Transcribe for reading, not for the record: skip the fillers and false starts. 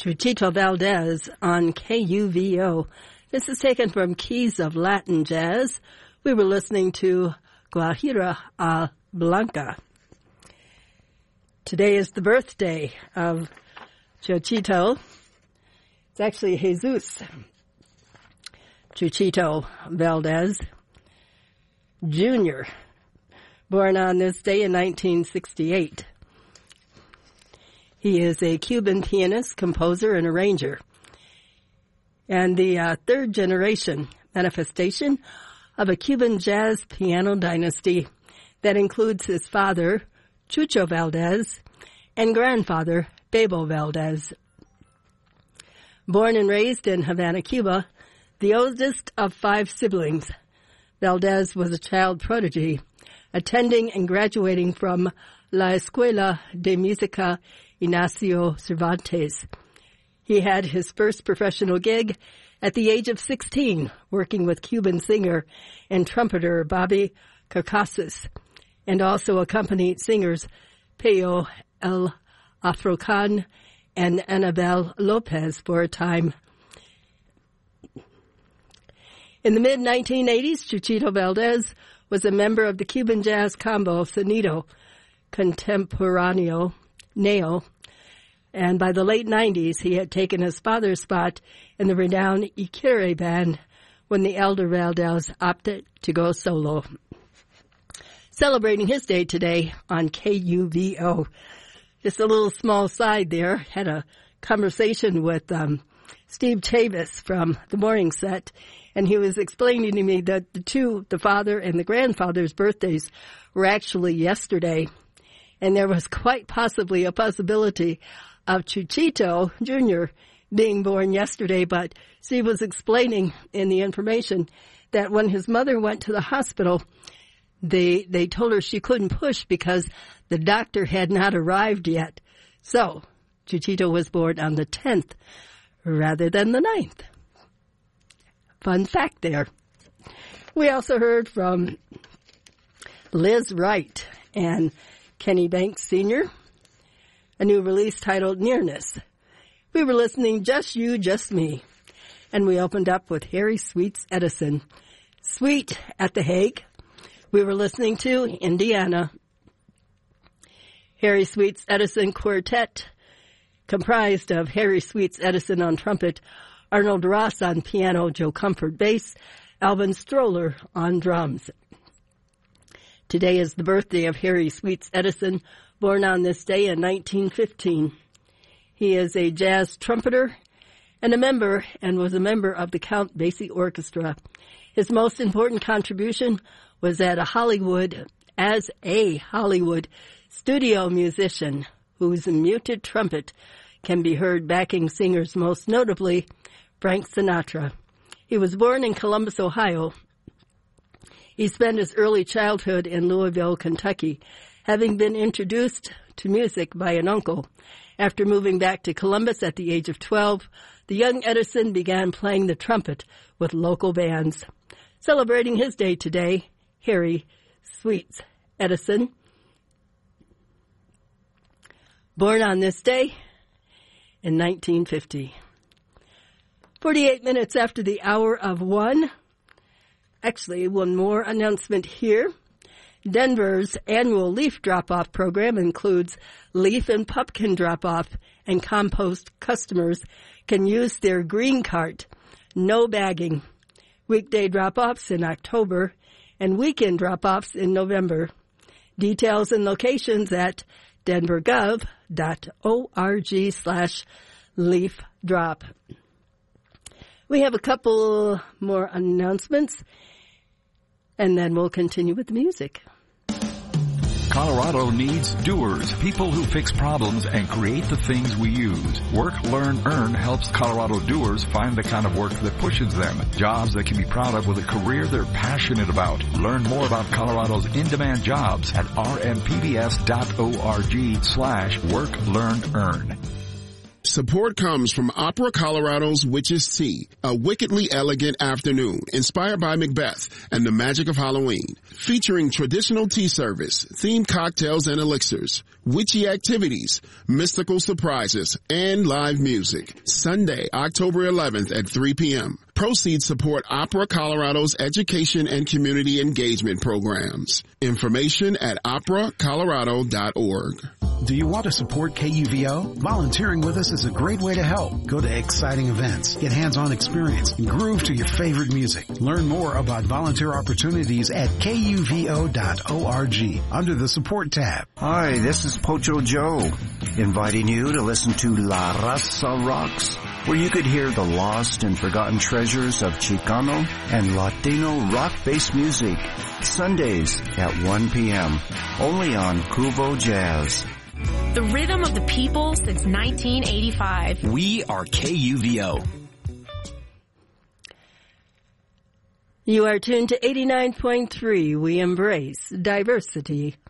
Chuchito Valdez on KUVO. This is taken from Keys of Latin Jazz. We were listening to Guajira a Blanca. Today is the birthday of Chuchito. It's actually Jesus Chuchito Valdez Jr., born on this day in 1968. He is a Cuban pianist, composer, and arranger, and the third generation manifestation of a Cuban jazz piano dynasty that includes his father, Chucho Valdez, and grandfather, Bebo Valdez. Born and raised in Havana, Cuba, the oldest of 5 siblings, Valdez was a child prodigy, attending and graduating from La Escuela de Música Ignacio Cervantes. He had his first professional gig at the age of 16, working with Cuban singer and trumpeter Bobby Carcases, and also accompanied singers Peyo El Afrocan and Anabel Lopez for a time. In the mid-1980s, Chuchito Valdez was a member of the Cuban jazz combo Sonido Contemporáneo Neo, and by the late 90s, he had taken his father's spot in the renowned Iquire band when the elder Valdez opted to go solo. Celebrating his day today on KUVO. Just a little small side there. Had a conversation with Steve Chavis from the morning set, and he was explaining to me that the father and the grandfather's birthdays were actually yesterday, and there was quite possibly a possibility of Chuchito Jr. being born yesterday, but Steve was explaining in the information that when his mother went to the hospital, they told her she couldn't push because the doctor had not arrived yet. So Chuchito was born on the 10th rather than the 9th. Fun fact there. We also heard from Liz Wright and Kenny Banks Sr., a new release titled Nearness. We were listening Just You, Just Me, and we opened up with Harry Sweets Edison. Sweet at the Hague. We were listening to Indiana. Harry Sweets Edison Quartet, comprised of Harry Sweets Edison on trumpet, Arnold Ross on piano, Joe Comfort bass, Alvin Stroller on drums. Today is the birthday of Harry Sweets Edison, born on this day in 1915. He is a jazz trumpeter and was a member of the Count Basie Orchestra. His most important contribution was as a Hollywood studio musician whose muted trumpet can be heard backing singers, most notably Frank Sinatra. He was born in Columbus, Ohio. He spent his early childhood in Louisville, Kentucky, having been introduced to music by an uncle. After moving back to Columbus at the age of 12, the young Edison began playing the trumpet with local bands. Celebrating his day today, Harry Sweets Edison, born on this day in 1950. 48 minutes after the hour of 1. Actually, one more announcement here. Denver's annual leaf drop-off program includes leaf and pumpkin drop-off, and compost customers can use their green cart. No bagging. Weekday drop-offs in October and weekend drop-offs in November. Details and locations at denvergov.org/leafdrop. We have a couple more announcements, and then we'll continue with the music. Colorado needs doers, people who fix problems and create the things we use. Work, Learn, Earn helps Colorado doers find the kind of work that pushes them. Jobs they can be proud of with a career they're passionate about. Learn more about Colorado's in-demand jobs at rmpbs.org/work, learn, earn. Support comes from Opera Colorado's Witch's Tea, a wickedly elegant afternoon inspired by Macbeth and the magic of Halloween, featuring traditional tea service, themed cocktails and elixirs, witchy activities, mystical surprises, and live music. Sunday, October 11th at 3 p.m. Proceeds support Opera Colorado's education and community engagement programs. Information at operacolorado.org. Do you want to support KUVO? Volunteering with us is a great way to help. Go to exciting events, get hands-on experience, and groove to your favorite music. Learn more about volunteer opportunities at kuvo.org under the support tab. Hi, this is Pocho Joe, inviting you to listen to La Raza Rocks, where you could hear the lost and forgotten treasures of Chicano and Latino rock-based music, Sundays at 1 p.m., only on Kuvo Jazz. The rhythm of the people since 1985. We are KUVO. You are tuned to 89.3. We embrace diversity.